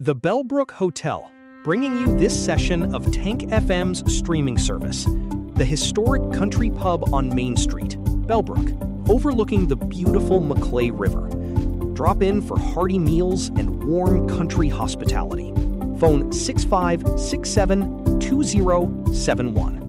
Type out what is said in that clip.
The Bellbrook Hotel, bringing you this session of Tank FM's streaming service. The historic country pub on Main Street, Bellbrook, overlooking the beautiful Maclay River. Drop in for hearty meals and warm country hospitality. Phone 6567-2071.